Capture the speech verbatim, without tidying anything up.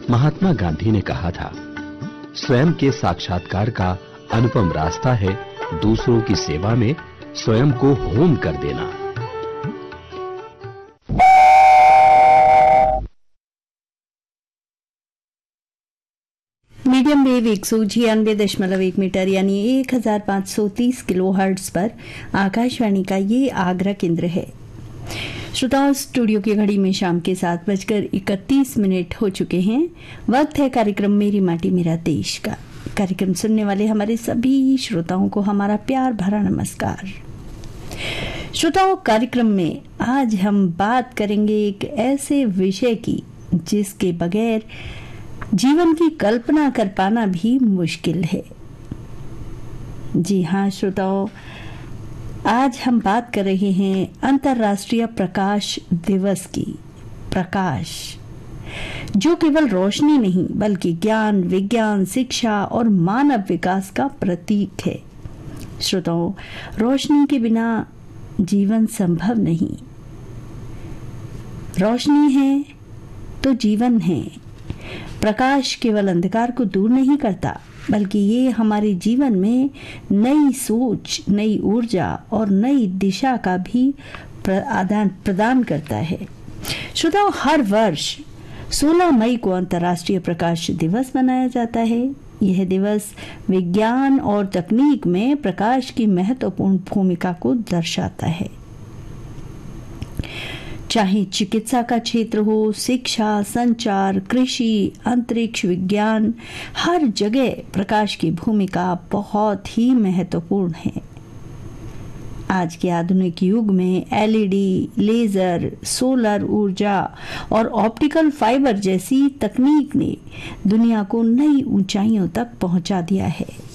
महात्मा गांधी ने कहा था, स्वयं के साक्षात्कार का अनुपम रास्ता है दूसरों की सेवा में स्वयं को होम कर देना। मीडियम वेव एक सौ छियानवे दशमलव एक मीटर यानी एक हजार पाँच सौ तीस किलो हर्ट्ज पर आकाशवाणी का ये आगरा केंद्र है। श्रोताओं, स्टूडियो की घड़ी में शाम के सात बजकर इकतीस मिनट हो चुके हैं। वक्त है कार्यक्रम मेरी माटी मेरा देश का। कार्यक्रम सुनने वाले हमारे सभी श्रोताओं को हमारा प्यार भरा नमस्कार। श्रोताओं, कार्यक्रम में आज हम बात करेंगे एक ऐसे विषय की जिसके बगैर जीवन की कल्पना कर पाना भी मुश्किल है। जी हाँ श्रोताओं, आज हम बात कर रहे हैं अंतर्राष्ट्रीय प्रकाश दिवस की। प्रकाश जो केवल रोशनी नहीं बल्कि ज्ञान, विज्ञान, शिक्षा और मानव विकास का प्रतीक है। श्रोताओं, रोशनी के बिना जीवन संभव नहीं। रोशनी है तो जीवन है। प्रकाश केवल अंधकार को दूर नहीं करता बल्कि ये हमारे जीवन में नई सोच, नई ऊर्जा और नई दिशा का भी आदान प्रदान करता है। श्रोताओं, हर वर्ष सोलह मई को अंतर्राष्ट्रीय प्रकाश दिवस मनाया जाता है। यह दिवस विज्ञान और तकनीक में प्रकाश की महत्वपूर्ण भूमिका को दर्शाता है। चाहे चिकित्सा का क्षेत्र हो, शिक्षा, संचार, कृषि, अंतरिक्ष विज्ञान, हर जगह प्रकाश की भूमिका बहुत ही महत्वपूर्ण है। आज के आधुनिक युग में एलईडी, लेजर, सोलर ऊर्जा और ऑप्टिकल फाइबर जैसी तकनीक ने दुनिया को नई ऊंचाइयों तक पहुंचा दिया है।